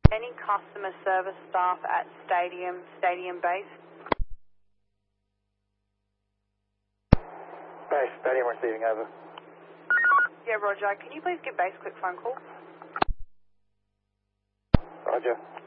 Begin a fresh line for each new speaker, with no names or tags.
Any customer service staff at stadium base?
Base, stadium receiving, over.
Yeah, Roger. Can you please give base a quick phone call?
Roger.